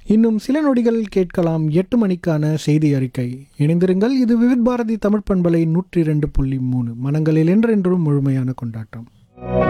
இன்னும் சில நொடிகள் கேட்கலாம் 8 மணிக்கான செய்தி அறிக்கை. இணைந்திருங்கள். இது விவித் பாரதி தமிழ் பண்பலை 102.3 மனங்களில் என்றென்றும் முழுமையான கொண்டாட்டம்.